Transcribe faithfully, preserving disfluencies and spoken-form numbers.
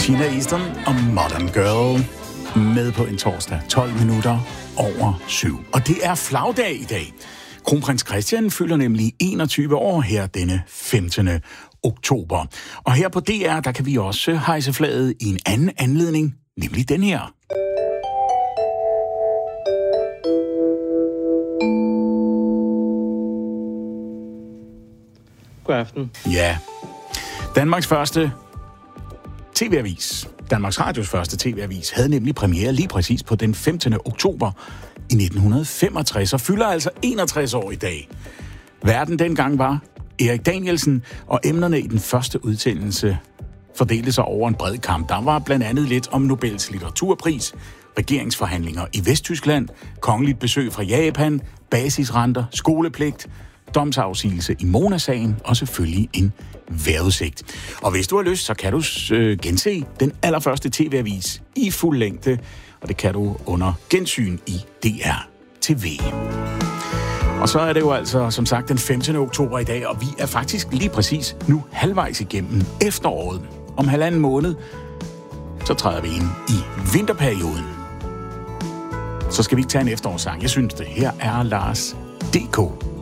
Tina Easton og Modern Girl med på en torsdag, tolv minutter over syv. Og det er flagdag i dag. Kronprins Christian fylder nemlig enogtyve år her denne femtende oktober. Og her på D R, der kan vi også hejse flaget i en anden anledning, nemlig den her. God aften. Ja. Danmarks første tv-avis, Danmarks Radios første tv-avis, havde nemlig premiere lige præcis på den femtende oktober i nitten femogtres, og fylder altså enogtres år i dag. Verden dengang var Erik Danielsen, og emnerne i den første udsendelse fordelte sig over en bred kamp. Der var blandt andet lidt om Nobels litteraturpris, regeringsforhandlinger i Vesttyskland, kongeligt besøg fra Japan, basisrenter, skolepligt, domsafsigelse i Mona-sagen og selvfølgelig en vejrudsigt. Og hvis du har lyst, så kan du øh, gense den allerførste tv-avis i fuld længde, og det kan du under gensyn i D R T V. Og så er det jo altså, som sagt, den femtende oktober i dag, og vi er faktisk lige præcis nu halvvejs igennem efteråret. Om halvanden måned, så træder vi ind i vinterperioden. Så skal vi ikke tage en efterårssang. Jeg synes, det her er Lars D K